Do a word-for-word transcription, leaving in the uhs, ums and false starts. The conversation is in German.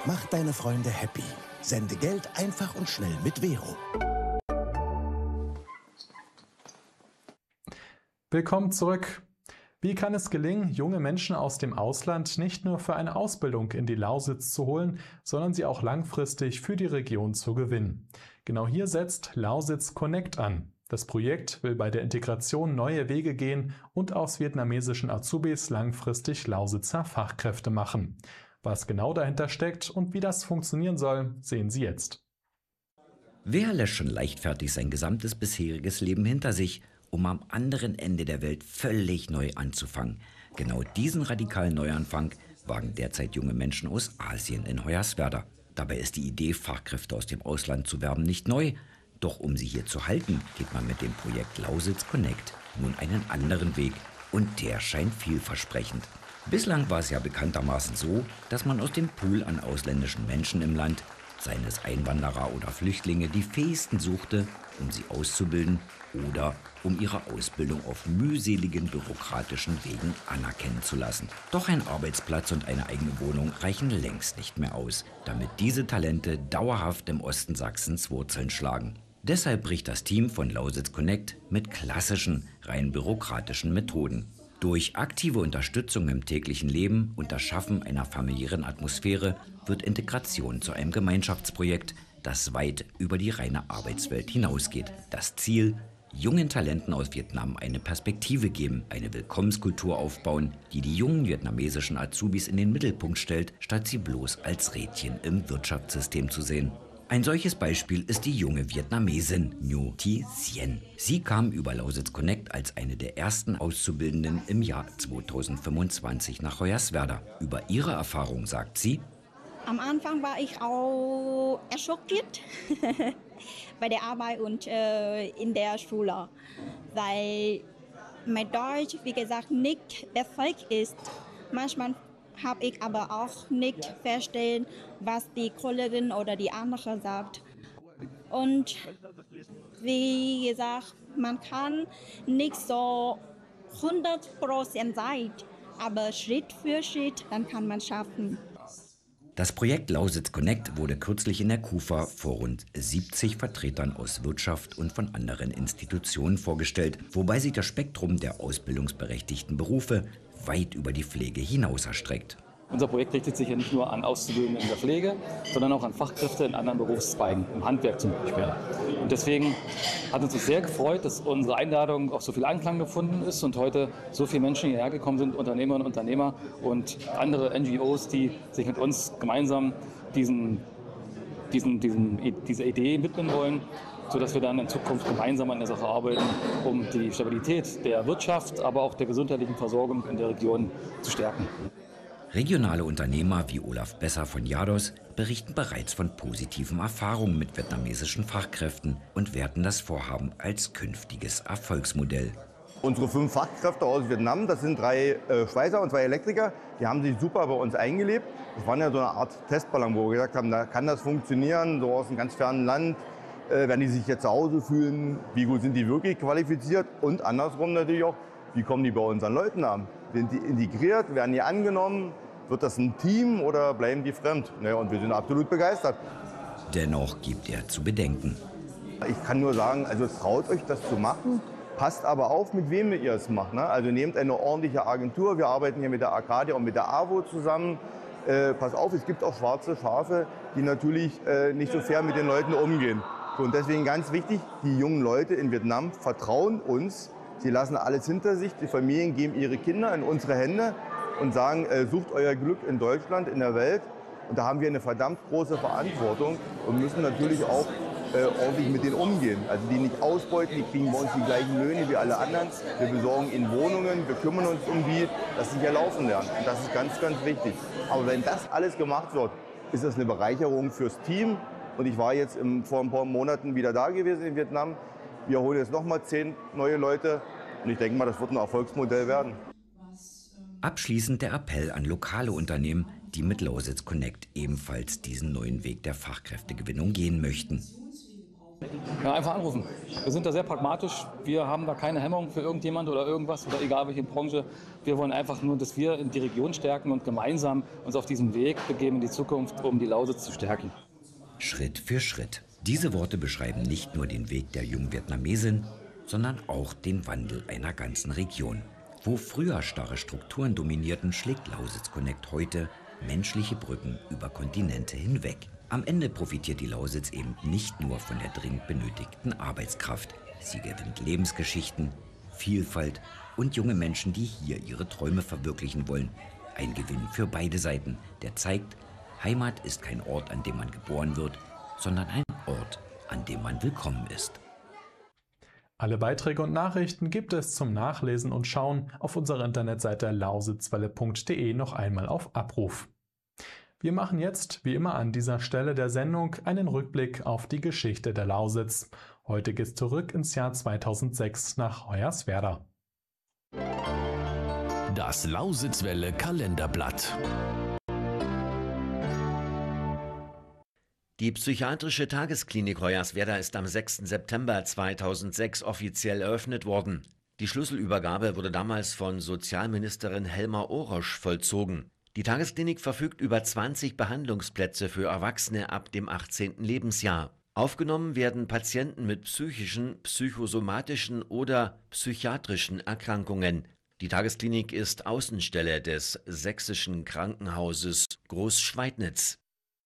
Mach deine Freunde happy. Sende Geld einfach und schnell mit Vero. Willkommen zurück. Wie kann es gelingen, junge Menschen aus dem Ausland nicht nur für eine Ausbildung in die Lausitz zu holen, sondern sie auch langfristig für die Region zu gewinnen? Genau hier setzt Lausitz Connect an. Das Projekt will bei der Integration neue Wege gehen und aus vietnamesischen Azubis langfristig Lausitzer Fachkräfte machen. Was genau dahinter steckt und wie das funktionieren soll, sehen Sie jetzt. Wer lässt schon leichtfertig sein gesamtes bisheriges Leben hinter sich, um am anderen Ende der Welt völlig neu anzufangen? Genau diesen radikalen Neuanfang wagen derzeit junge Menschen aus Asien in Hoyerswerda. Dabei ist die Idee, Fachkräfte aus dem Ausland zu werben, nicht neu. Doch um sie hier zu halten, geht man mit dem Projekt Lausitz Connect nun einen anderen Weg. Und der scheint vielversprechend. Bislang war es ja bekanntermaßen so, dass man aus dem Pool an ausländischen Menschen im Land, seien es Einwanderer oder Flüchtlinge, die fähigsten suchte, um sie auszubilden oder um ihre Ausbildung auf mühseligen bürokratischen Wegen anerkennen zu lassen. Doch ein Arbeitsplatz und eine eigene Wohnung reichen längst nicht mehr aus, damit diese Talente dauerhaft im Osten Sachsens Wurzeln schlagen. Deshalb bricht das Team von Lausitz Connect mit klassischen, rein bürokratischen Methoden. Durch aktive Unterstützung im täglichen Leben und das Schaffen einer familiären Atmosphäre wird Integration zu einem Gemeinschaftsprojekt, das weit über die reine Arbeitswelt hinausgeht. Das Ziel: jungen Talenten aus Vietnam eine Perspektive geben, eine Willkommenskultur aufbauen, die die jungen vietnamesischen Azubis in den Mittelpunkt stellt, statt sie bloß als Rädchen im Wirtschaftssystem zu sehen. Ein solches Beispiel ist die junge Vietnamesin Nhu Thi Sien. Sie kam über Lausitz Connect als eine der ersten Auszubildenden im Jahr zweitausendfünfundzwanzig nach Hoyerswerda. Über ihre Erfahrung sagt sie: Am Anfang war ich auch erschockiert bei der Arbeit und äh, in der Schule, weil mein Deutsch, wie gesagt, nicht perfekt ist. Manchmal habe ich aber auch nicht verstehen, was die Kollegin oder die andere sagt. Und wie gesagt, man kann nicht so hundert Prozent sein, aber Schritt für Schritt, dann kann man schaffen. Das Projekt Lausitz Connect wurde kürzlich in der KUFA vor rund siebzig Vertretern aus Wirtschaft und von anderen Institutionen vorgestellt, wobei sich das Spektrum der ausbildungsberechtigten Berufe weit über die Pflege hinaus erstreckt. Unser Projekt richtet sich ja nicht nur an Auszubildende in der Pflege, sondern auch an Fachkräfte in anderen Berufszweigen, im Handwerk zum Beispiel. Und deswegen hat uns sehr gefreut, dass unsere Einladung auch so viel Anklang gefunden ist und heute so viele Menschen hierher gekommen sind, Unternehmerinnen und Unternehmer und andere N G Os, die sich mit uns gemeinsam diesen, diesen, diesen, dieser Idee widmen wollen, sodass wir dann in Zukunft gemeinsam an der Sache arbeiten, um die Stabilität der Wirtschaft, aber auch der gesundheitlichen Versorgung in der Region zu stärken. Regionale Unternehmer wie Olaf Besser von Jados berichten bereits von positiven Erfahrungen mit vietnamesischen Fachkräften und werten das Vorhaben als künftiges Erfolgsmodell. Unsere fünf Fachkräfte aus Vietnam, das sind drei äh, Schweißer und zwei Elektriker, die haben sich super bei uns eingelebt. Das war ja so eine Art Testballon, wo wir gesagt haben, da kann das funktionieren, so aus einem ganz fernen Land. Äh, werden die sich jetzt zu Hause fühlen, wie gut sind die wirklich qualifiziert und andersrum natürlich auch, wie kommen die bei unseren Leuten an? Sind die integriert, werden die angenommen, wird das ein Team oder bleiben die fremd? Naja, und wir sind absolut begeistert. Dennoch gibt er zu bedenken. Ich kann nur sagen, also traut euch das zu machen, passt aber auf, mit wem ihr es macht. Ne? Also nehmt eine ordentliche Agentur, wir arbeiten hier mit der Arcadia und mit der A W O zusammen. Äh, pass auf, es gibt auch schwarze Schafe, die natürlich äh, nicht so fair mit den Leuten umgehen. So, und deswegen ganz wichtig, die jungen Leute in Vietnam vertrauen uns. Sie lassen alles hinter sich, die Familien geben ihre Kinder in unsere Hände und sagen, äh, sucht euer Glück in Deutschland, in der Welt. Und da haben wir eine verdammt große Verantwortung und müssen natürlich auch äh, ordentlich mit denen umgehen. Also die nicht ausbeuten, die kriegen bei uns die gleichen Löhne wie alle anderen. Wir besorgen ihnen Wohnungen, wir kümmern uns um die, dass sie hier laufen lernen. Und das ist ganz, ganz wichtig. Aber wenn das alles gemacht wird, ist das eine Bereicherung fürs Team. Und ich war jetzt im, vor ein paar Monaten wieder da gewesen in Vietnam. Wir holen jetzt noch mal zehn neue Leute und ich denke mal, das wird ein Erfolgsmodell werden. Abschließend der Appell an lokale Unternehmen, die mit Lausitz Connect ebenfalls diesen neuen Weg der Fachkräftegewinnung gehen möchten. Ja, einfach anrufen. Wir sind da sehr pragmatisch. Wir haben da keine Hemmung für irgendjemand oder irgendwas oder egal welche Branche. Wir wollen einfach nur, dass wir die Region stärken und gemeinsam uns auf diesen Weg begeben in die Zukunft, um die Lausitz zu stärken. Schritt für Schritt. Diese Worte beschreiben nicht nur den Weg der jungen Vietnamesin, sondern auch den Wandel einer ganzen Region. Wo früher starre Strukturen dominierten, schlägt Lausitz Connect heute menschliche Brücken über Kontinente hinweg. Am Ende profitiert die Lausitz eben nicht nur von der dringend benötigten Arbeitskraft. Sie gewinnt Lebensgeschichten, Vielfalt und junge Menschen, die hier ihre Träume verwirklichen wollen. Ein Gewinn für beide Seiten, der zeigt, Heimat ist kein Ort, an dem man geboren wird, sondern ein Ort, an dem man willkommen ist. Alle Beiträge und Nachrichten gibt es zum Nachlesen und Schauen auf unserer Internetseite lausitzwelle punkt de noch einmal auf Abruf. Wir machen jetzt, wie immer an dieser Stelle der Sendung, einen Rückblick auf die Geschichte der Lausitz. Heute geht's zurück ins Jahr zweitausendsechs nach Hoyerswerda. Das Lausitzwelle Kalenderblatt. Die psychiatrische Tagesklinik Hoyerswerda ist am sechsten September zweitausendsechs offiziell eröffnet worden. Die Schlüsselübergabe wurde damals von Sozialministerin Helma Orosch vollzogen. Die Tagesklinik verfügt über zwanzig Behandlungsplätze für Erwachsene ab dem achtzehnten Lebensjahr. Aufgenommen werden Patienten mit psychischen, psychosomatischen oder psychiatrischen Erkrankungen. Die Tagesklinik ist Außenstelle des Sächsischen Krankenhauses Großschweidnitz.